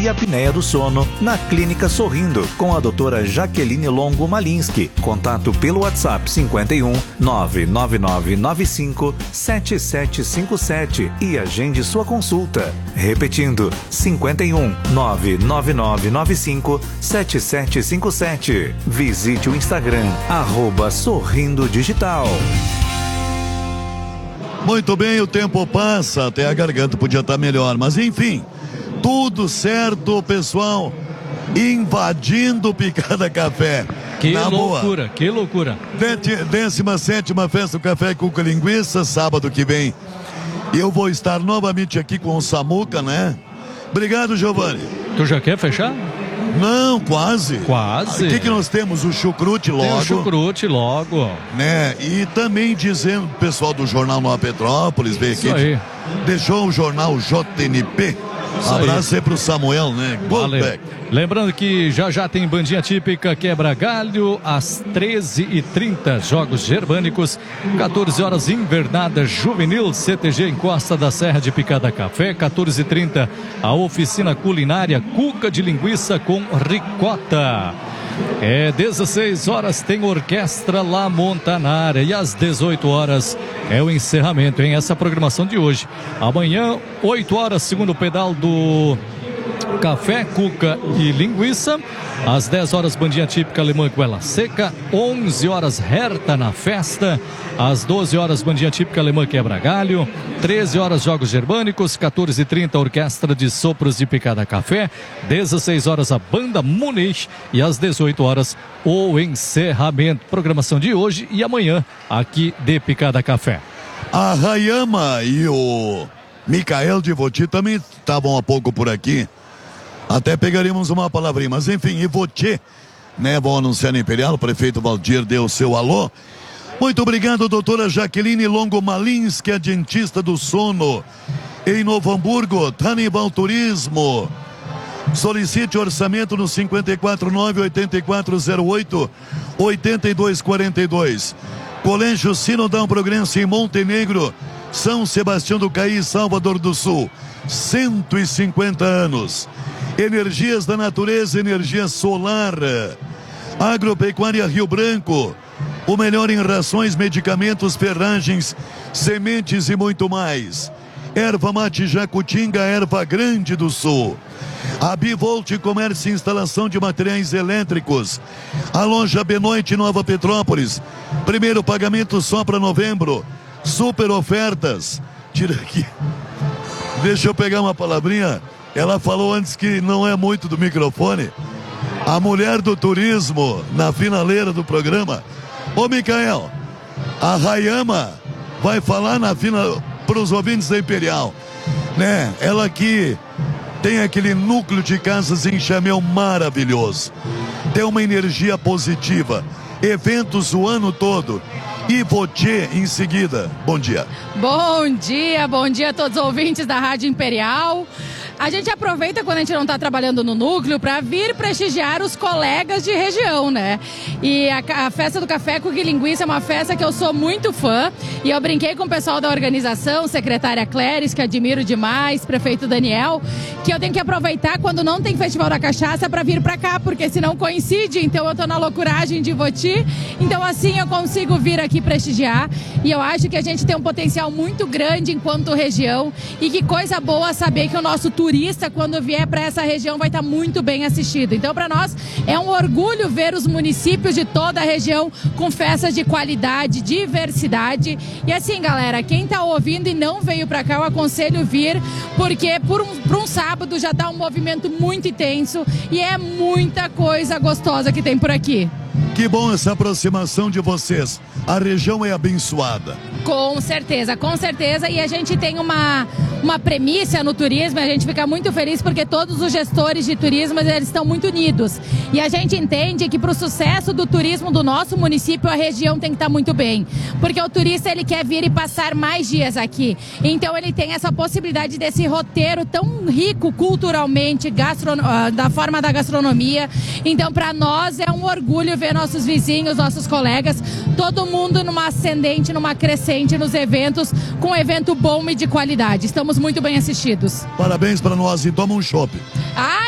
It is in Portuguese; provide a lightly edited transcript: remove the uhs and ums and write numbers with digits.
e apneia do sono na Clínica Sorrindo, com a doutora Jaqueline Longo Malinski. Contato pelo WhatsApp 51 99995 7757 e agende sua consulta. Repetindo, 51 99995 7757. Visite o Instagram, @Sorrindo Digital. Muito bem, o tempo passa, até a garganta podia estar melhor, mas enfim, tudo certo, pessoal, invadindo o Picada Café. Que loucura, que loucura. 17ª Festa do Café com Linguiça, sábado que vem. Eu vou estar novamente aqui com o Samuca, né? Obrigado, Giovanni. Tu já quer fechar? Não, quase. Quase. O que nós temos? O chucrute logo. Tem o chucrute logo. Né? E também dizendo, o pessoal do Jornal Nova Petrópolis, veio aqui. Aí. Deixou o jornal JNP. Abraço aí pro Samuel, né? Valeu. Lembrando que já tem bandinha típica Quebra Galho às 13h30, jogos germânicos, 14 horas invernada juvenil, CTG em Costa da Serra de Picada Café, 14h30 a oficina culinária Cuca de Linguiça com ricota. 16 horas tem Orquestra La Montanara e às 18 horas é o encerramento, hein? Essa programação de hoje. Amanhã, 8 horas, segundo pedal do Café, Cuca e Linguiça. Às 10 horas, bandinha típica alemã Goela Seca. 11 horas, Herta na festa. Às 12 horas, bandinha típica alemã Quebra Galho. 13 horas, Jogos Germânicos. 14h30, Orquestra de Sopros de Picada Café. 16 horas, a Banda Muniz. E às 18 horas, o encerramento. Programação de hoje e amanhã, aqui de Picada Café. A Rayama e o Micael de Voti também estavam há pouco por aqui. Até pegaríamos uma palavrinha, mas enfim, Ivoti, né? Vão anunciar no Imperial, o prefeito Valdir deu o seu alô. Muito obrigado, doutora Jaqueline Longo Malinski, a dentista do sono, em Novo Hamburgo, Tanibal Turismo. Solicite orçamento no 549-8408-8242. Colégio Sinodal Progresso em Montenegro, São Sebastião do Caí, Salvador do Sul. 150 anos. Energias da natureza, energia solar. Agropecuária Rio Branco, o melhor em rações, medicamentos, ferragens, sementes e muito mais. Erva Mate Jacutinga, Erva Grande do Sul. A Bivolt Comércio e Instalação de Materiais Elétricos. A loja Benoite Nova Petrópolis. Primeiro pagamento só para novembro. Super ofertas. Tira aqui. Deixa eu pegar uma palavrinha. Ela falou antes que não é muito do microfone. A mulher do turismo na finaleira do programa. Ô Micael, a Rayama vai falar na final para os ouvintes da Imperial, né? Ela que tem aquele núcleo de casas em Chamel maravilhoso. Tem uma energia positiva. Eventos o ano todo. E Voti em seguida. Bom dia. Bom dia a todos os ouvintes da Rádio Imperial. A gente aproveita quando a gente não está trabalhando no núcleo para vir prestigiar os colegas de região, né? E a Festa do Café com Linguiça é uma festa que eu sou muito fã. E eu brinquei com o pessoal da organização, secretária Cléris, que admiro demais, prefeito Daniel, que eu tenho que aproveitar quando não tem Festival da Cachaça para vir para cá, porque senão coincide. Então eu tô na loucuragem de Voti. Então assim eu consigo vir aqui prestigiar. E eu acho que a gente tem um potencial muito grande enquanto região. E que coisa boa saber que o nosso turista, quando vier para essa região, vai estar muito bem assistido. Então, para nós, é um orgulho ver os municípios de toda a região com festas de qualidade, diversidade. E assim, galera, quem está ouvindo e não veio para cá, eu aconselho vir, porque por um sábado já está um movimento muito intenso e é muita coisa gostosa que tem por aqui. Que bom essa aproximação de vocês. A região é abençoada. Com certeza, com certeza. E a gente tem uma premissa no turismo, a gente fica muito feliz porque todos os gestores de turismo, eles estão muito unidos. E a gente entende que para o sucesso do turismo do nosso município, a região tem que estar muito bem. Porque o turista, ele quer vir e passar mais dias aqui. Então ele tem essa possibilidade desse roteiro tão rico culturalmente, da forma da gastronomia. Então para nós é um orgulho ver nossos vizinhos, nossos colegas, todo mundo numa ascendente, numa crescente nos eventos, com um evento bom e de qualidade. Estamos muito bem assistidos. Parabéns para nós e toma um chopp.